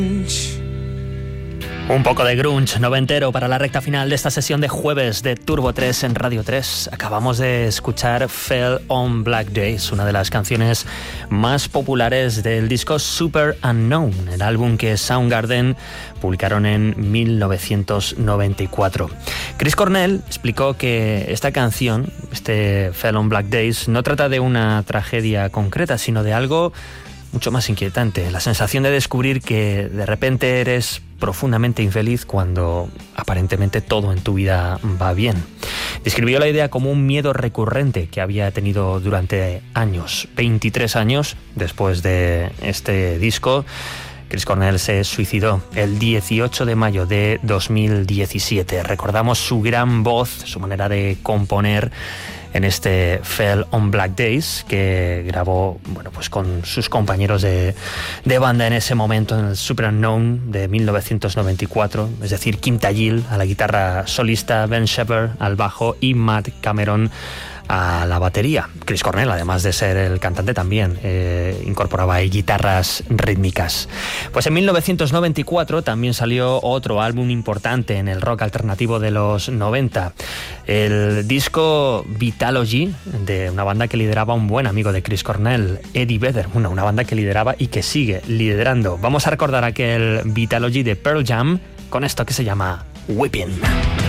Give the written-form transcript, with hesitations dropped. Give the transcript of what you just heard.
Un poco de grunge noventero para la recta final de esta sesión de jueves de Turbo 3 en Radio 3. Acabamos de escuchar Fell on Black Days, una de las canciones más populares del disco Super Unknown, el álbum que Soundgarden publicaron en 1994. Chris Cornell explicó que esta canción, este Fell on Black Days, no trata de una tragedia concreta, sino de algo mucho más inquietante, la sensación de descubrir que de repente eres profundamente infeliz cuando aparentemente todo en tu vida va bien. Describió la idea como un miedo recurrente que había tenido durante años. 23 años después de este disco, Chris Cornell se suicidó el 18 de mayo de 2017. Recordamos su gran voz, su manera de componer en este Fell on Black Days que grabó, bueno, pues con sus compañeros de banda en ese momento, en el Super Unknown de 1994, es decir, Kim Thayil a la guitarra solista, Ben Shepherd al bajo y Matt Cameron a la batería. Chris Cornell, además de ser el cantante, también incorporaba ahí guitarras rítmicas. Pues en 1994 también salió otro álbum importante en el rock alternativo de los 90, el disco Vitalogy, de una banda que lideraba un buen amigo de Chris Cornell, Eddie Vedder, una banda que lideraba y que sigue liderando. Vamos a recordar aquel Vitalogy de Pearl Jam con esto que se llama Whipping.